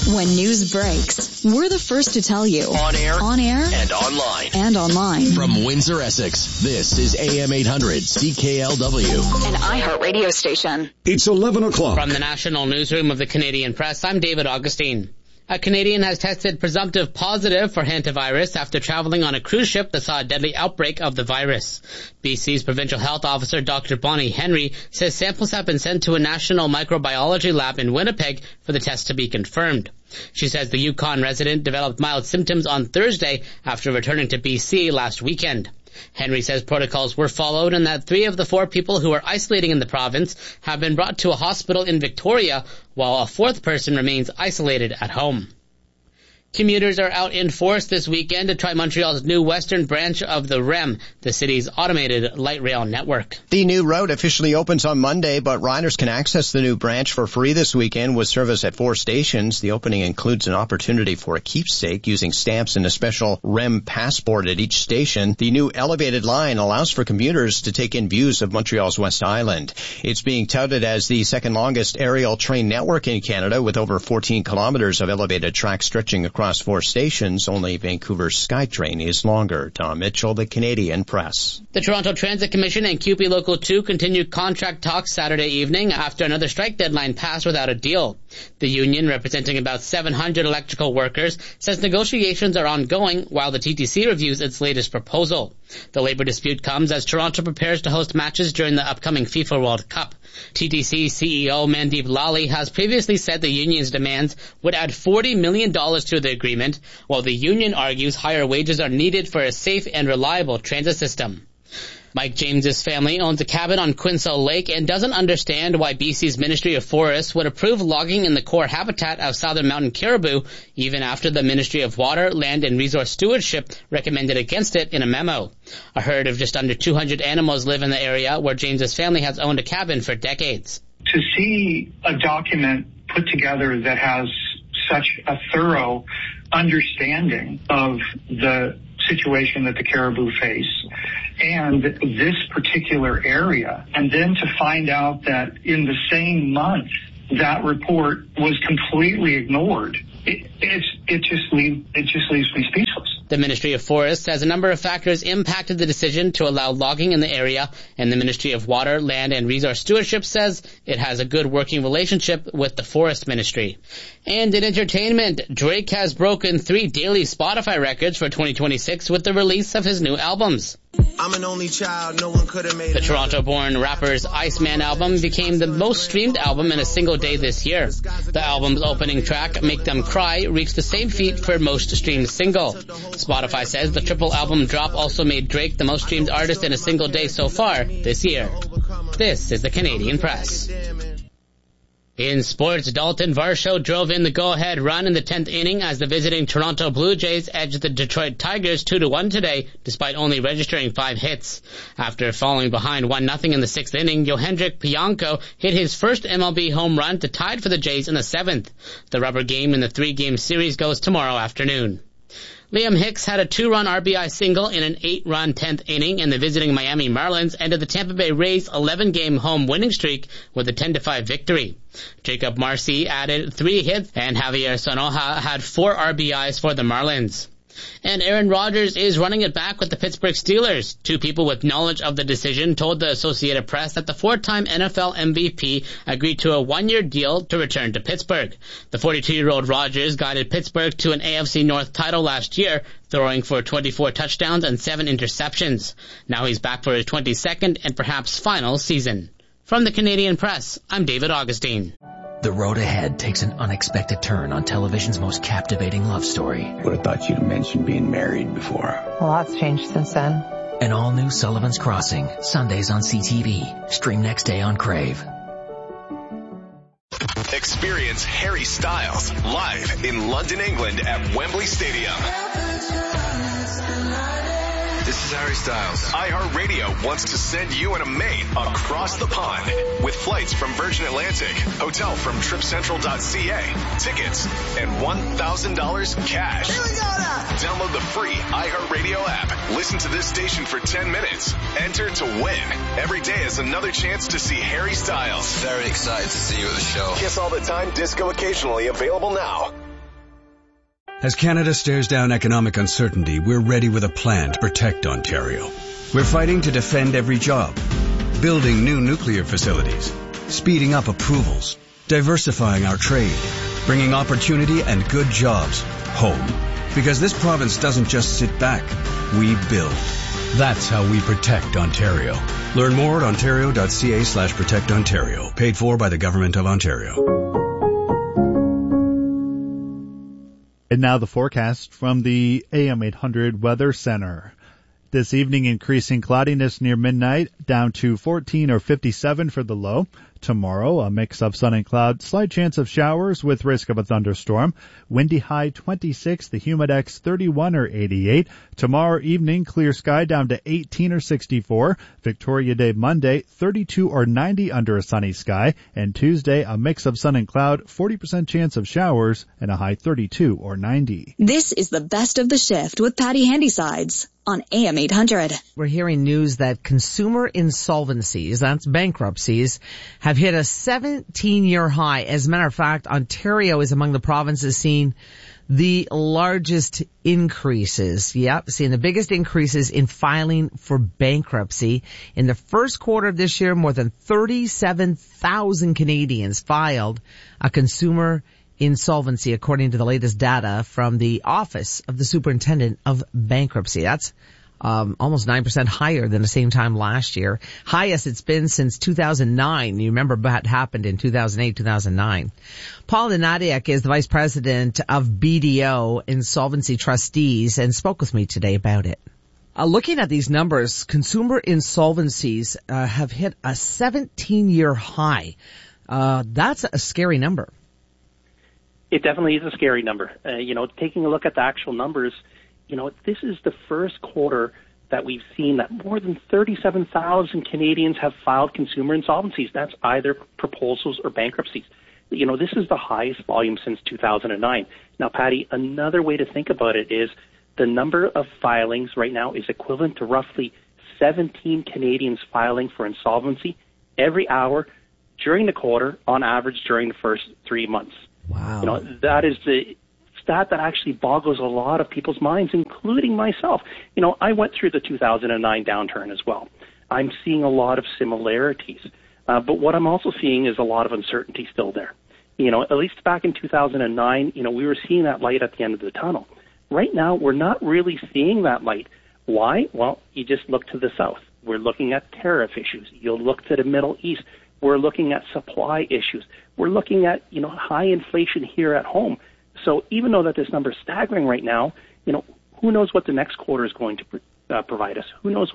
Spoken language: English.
When news breaks, we're the first to tell you. On air, and online. From Windsor, Essex, this is AM 800 CKLW. An iHeartRadio station. It's 11 o'clock. From the National Newsroom of the Canadian Press, I'm David Augustine. A Canadian has tested presumptive positive for hantavirus after traveling on a cruise ship that saw a deadly outbreak of the virus. BC's Provincial Health Officer Dr. Bonnie Henry says samples have been sent to a national microbiology lab in Winnipeg for the test to be confirmed. She says the Yukon resident developed mild symptoms on Thursday after returning to BC last weekend. Henry says protocols were followed and that 3 of the 4 people who are isolating in the province have been brought to a hospital in Victoria, while a 4th person remains isolated at home. Commuters are out in force this weekend to try Montreal's new western branch of the REM, the city's automated light rail network. The new route officially opens on Monday, but riders can access the new branch for free this weekend with service at 4 stations. The opening includes an opportunity for a keepsake using stamps and a special REM passport at each station. The new elevated line allows for commuters to take in views of Montreal's West Island. It's being touted as the second longest aerial train network in Canada, with over 14 kilometers of elevated track stretching across 4 stations. Only Vancouver's SkyTrain is longer. Tom Mitchell, the Canadian Press. The Toronto Transit Commission and QP Local 2 continued contract talks Saturday evening after another strike deadline passed without a deal. The union, representing about 700 electrical workers, says negotiations are ongoing while the TTC reviews its latest proposal. The labor dispute comes as Toronto prepares to host matches during the upcoming FIFA World Cup. TTC CEO Mandeep Lally has previously said the union's demands would add $40 million to the agreement, while the union argues higher wages are needed for a safe and reliable transit system. Mike James's family owns a cabin on Quinceau Lake and doesn't understand why BC's Ministry of Forests would approve logging in the core habitat of southern mountain caribou, even after the Ministry of Water, Land and Resource Stewardship recommended against it in a memo. A herd of just under 200 animals live in the area where James's family has owned a cabin for decades. To see a document put together that has such a thorough understanding of the situation that the caribou face and this particular area, and then to find out that in the same month that report was completely ignored, it just leaves me speechless. The Ministry of Forests says a number of factors impacted the decision to allow logging in the area, and the Ministry of Water, Land and Resource Stewardship says it has a good working relationship with the Forest Ministry. And in entertainment, Drake has broken 3 daily Spotify records for 2026 with the release of his new albums. I'm an only child, no one could have made The Toronto-born rapper's Iceman album became the most streamed album in a single day this year. The album's opening track, Make Them Cry, reached the same feat for most streamed single. Spotify says the triple album drop also made Drake the most streamed artist in a single day so far this year. This is the Canadian Press. In sports, Dalton Varsho drove in the go-ahead run in the 10th inning as the visiting Toronto Blue Jays edged the Detroit Tigers 2-1 today, despite only registering 5 hits. After falling behind 1-0 in the 6th inning, Yohendrick Pianco hit his first MLB home run to tie for the Jays in the 7th. The rubber game in the 3-game series goes tomorrow afternoon. Liam Hicks had a 2-run RBI single in an 8-run 10th inning, and the visiting Miami Marlins ended the Tampa Bay Rays' 11-game home winning streak with a 10-5 victory. Jacob Marcy added 3 hits, and Javier Sonoja had 4 RBIs for the Marlins. And Aaron Rodgers is running it back with the Pittsburgh Steelers. 2 people with knowledge of the decision told the Associated Press that the 4-time NFL MVP agreed to a 1-year deal to return to Pittsburgh. The 42-year-old Rodgers guided Pittsburgh to an AFC North title last year, throwing for 24 touchdowns and 7 interceptions. Now he's back for his 22nd and perhaps final season. From the Canadian Press, I'm David Augustine. The road ahead takes an unexpected turn on television's most captivating love story. Would have thought you'd mentioned being married before. A lot's changed since then. An all-new Sullivan's Crossing, Sundays on CTV. Stream next day on Crave. Experience Harry Styles live in London, England at Wembley Stadium. This is Harry Styles. iHeartRadio wants to send you and a mate across the pond with flights from Virgin Atlantic, hotel from TripCentral.ca, tickets, and $1,000 cash. Here we go now. Download the free iHeartRadio app. Listen to this station for 10 minutes. Enter to win. Every day is another chance to see Harry Styles. Very excited to see you at the show. Kiss all the time, disco occasionally, available now. As Canada stares down economic uncertainty, we're ready with a plan to protect Ontario. We're fighting to defend every job, building new nuclear facilities, speeding up approvals, diversifying our trade, bringing opportunity and good jobs home. Because this province doesn't just sit back, we build. That's how we protect Ontario. Learn more at ontario.ca/protectontario. Paid for by the Government of Ontario. And now the forecast from the AM 800 Weather Center. This evening, increasing cloudiness near midnight, down to 14 or 57 for the low. Tomorrow, a mix of sun and cloud, slight chance of showers with risk of a thunderstorm. Windy high 26, the humidex 31 or 88. Tomorrow evening, clear sky down to 18 or 64. Victoria Day Monday, 32 or 90 under a sunny sky. And Tuesday, a mix of sun and cloud, 40% chance of showers, and a high 32 or 90. This is the best of the shift with Patty Handysides on AM 800. We're hearing news that consumer insolvencies, that's bankruptcies, have hit a 17-year high. As a matter of fact, Ontario is among the provinces seeing the largest increases. Yep, seeing the biggest increases in filing for bankruptcy. In the first quarter of this year, more than 37,000 Canadians filed a consumer insolvency, according to the latest data from the Office of the Superintendent of Bankruptcy. That's almost 9% higher than the same time last year. Highest it's been since 2009. You remember that happened in 2008, 2009. Paul Donadiak is the Vice President of BDO Insolvency Trustees and spoke with me today about it. Looking at these numbers, consumer insolvencies have hit a 17-year high. That's a scary number. It definitely is a scary number. Taking a look at the actual numbers, this is the first quarter that we've seen that more than 37,000 Canadians have filed consumer insolvencies. That's either proposals or bankruptcies. This is the highest volume since 2009. Now, Patty, another way to think about it is the number of filings right now is equivalent to roughly 17 Canadians filing for insolvency every hour during the quarter, on average during the first 3 months. Wow. That is the stat that actually boggles a lot of people's minds, including myself. I went through the 2009 downturn as well. I'm seeing a lot of similarities. But what I'm also seeing is a lot of uncertainty still there. At least back in 2009, we were seeing that light at the end of the tunnel. Right now, we're not really seeing that light. Why? Well, you just look to the south. We're looking at tariff issues. You'll look to the Middle East. We're looking at supply issues. We're looking at, high inflation here at home. So even though that this number is staggering right now, who knows what the next quarter is going to provide us? Who knows